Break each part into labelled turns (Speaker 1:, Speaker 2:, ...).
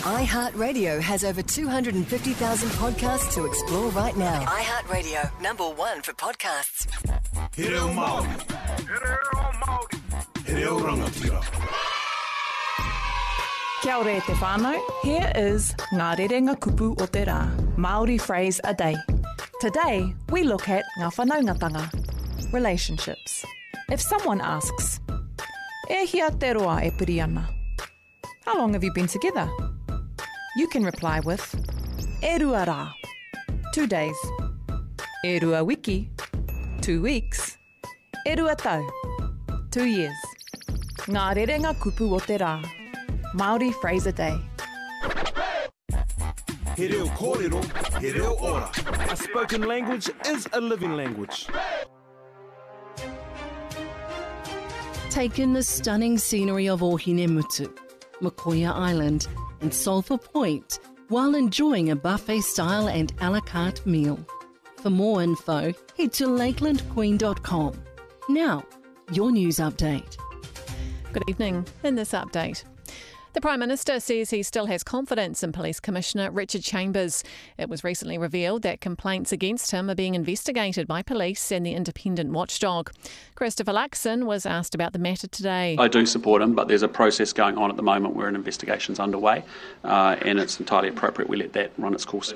Speaker 1: iHeartRadio has over 250,000 podcasts to explore right now. iHeartRadio, #1 for podcasts.
Speaker 2: He reo Māori. He reo rangatira.
Speaker 3: Kia ora e te whānau. Here is Ngā Rerenga Kupu o te Rā, Māori phrase a day. Today, we look at ngā whanaungatanga, relationships. If someone asks, e hia te roa e piri ana? How long have you been together? You can reply with, e rua rā, 2 days. E rua wiki, 2 weeks. E rua tau, 2 years. Ngā Rerenga Kupu o te Rā, Māori phrase a day.
Speaker 2: He reo kōrero, he reo ora.
Speaker 4: A spoken language is a living language.
Speaker 5: Take in the stunning scenery of Ohinemutu, Mokoia Island and Sulphur Point while enjoying a buffet-style and a la carte meal. For more info, head to lakelandqueen.com. Now, your news update.
Speaker 6: Good evening. In this update, the Prime Minister says he still has confidence in Police Commissioner Richard Chambers. It was recently revealed that complaints against him are being investigated by police and the independent watchdog. Christopher Luxon was asked about the matter today.
Speaker 7: I do support him, but there's a process going on at the moment where an investigation's underway, and it's entirely appropriate we let that run its course.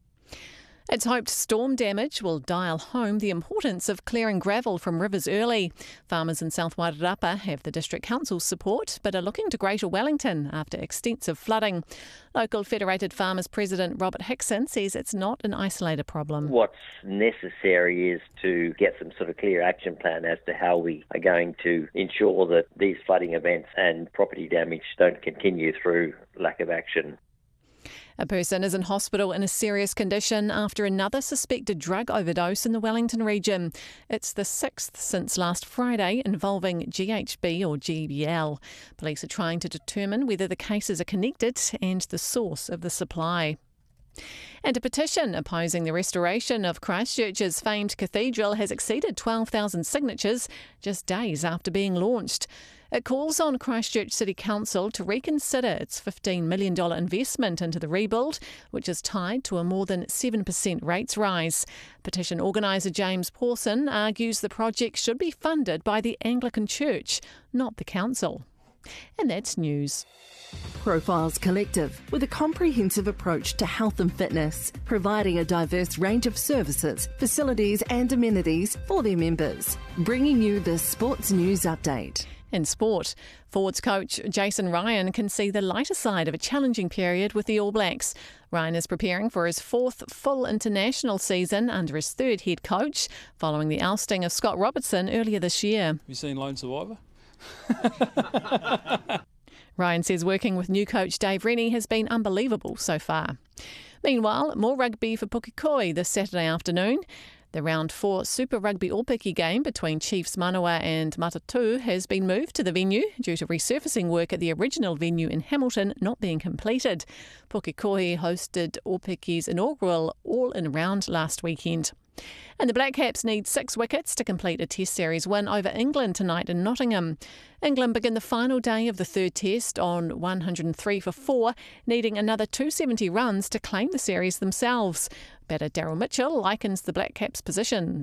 Speaker 6: It's hoped storm damage will dial home the importance of clearing gravel from rivers early. Farmers in South Wairarapa have the District Council's support, but are looking to Greater Wellington after extensive flooding. Local Federated Farmers President Robert Hickson says it's not an isolated problem.
Speaker 8: What's necessary is to get some sort of clear action plan as to how we are going to ensure that these flooding events and property damage don't continue through lack of action.
Speaker 6: A person is in hospital in a serious condition after another suspected drug overdose in the Wellington region. It's the 6th since last Friday involving GHB or GBL. Police are trying to determine whether the cases are connected and the source of the supply. And a petition opposing the restoration of Christchurch's famed cathedral has exceeded 12,000 signatures just days after being launched. It calls on Christchurch City Council to reconsider its $15 million investment into the rebuild, which is tied to a more than 7% rates rise. Petition organiser James Pawson argues the project should be funded by the Anglican Church, not the council. And that's news.
Speaker 5: Profiles Collective, with a comprehensive approach to health and fitness, providing a diverse range of services, facilities and amenities for their members. Bringing you the Sports News Update.
Speaker 6: In sport, forwards coach Jason Ryan can see the lighter side of a challenging period with the All Blacks. Ryan is preparing for his 4th full international season under his 3rd head coach, following the ousting of Scott Robertson earlier this year.
Speaker 9: Have you seen Lone Survivor?
Speaker 6: Ryan says working with new coach Dave Rennie has been unbelievable so far. Meanwhile, more rugby for Pukekohe this Saturday afternoon. The Round 4 Super Rugby All-Piki game between Chiefs Manawa and Matatu has been moved to the venue due to resurfacing work at the original venue in Hamilton not being completed. Pukekohe hosted All-Piki's inaugural all-in-round last weekend. And the Black Caps need 6 wickets to complete a Test series win over England tonight in Nottingham. England begin the final day of the 3rd Test on 103 for 4, needing another 270 runs to claim the series themselves. Batter Daryl Mitchell likes the Black Caps position.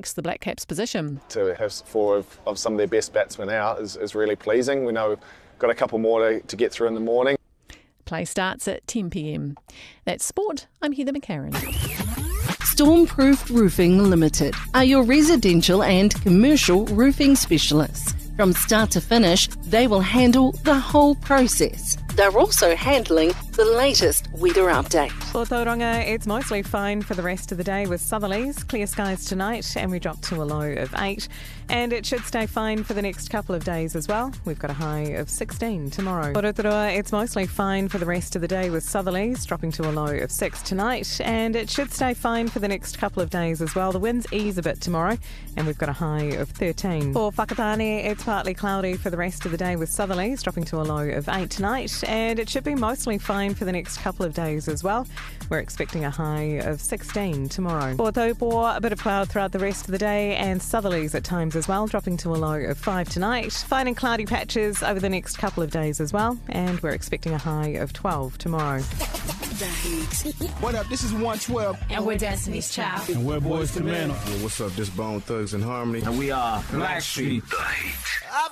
Speaker 10: To have 4 of some of their best batsmen out is really pleasing. We know we've got a couple more to get through in the morning.
Speaker 6: Play starts at 10 p.m. That's sport. I'm Heather McCarran.
Speaker 5: Stormproof Roofing Limited are your residential and commercial roofing specialists. From start to finish, they will handle the whole process. They're also handling the latest weather update.
Speaker 11: For Tauranga, it's mostly fine for the rest of the day with southerlies. Clear skies tonight and we drop to a low of 8. And it should stay fine for the next couple of days as well. We've got a high of 16 tomorrow. For Rotorua, it's mostly fine for the rest of the day with southerlies, dropping to a low of 6 tonight. And it should stay fine for the next couple of days as well. The winds ease a bit tomorrow and we've got a high of 13. For Whakatane, it's partly cloudy for the rest of the day with southerlies, dropping to a low of 8 tonight. And it should be mostly fine for the next couple of days as well. We're expecting a high of 16 tomorrow. For Taupo, a bit of cloud throughout the rest of the day and southerlies at times as well, dropping to a low of 5 tonight. Fine and cloudy patches over the next couple of days as well, and we're expecting a high of 12 tomorrow.
Speaker 2: What up? This is 112.
Speaker 9: And we're Destiny's Child.
Speaker 2: And we're Boys to Men.
Speaker 12: What's up? This Bone Thugs and Harmony.
Speaker 13: And we are Blackstreet.
Speaker 2: The Heat.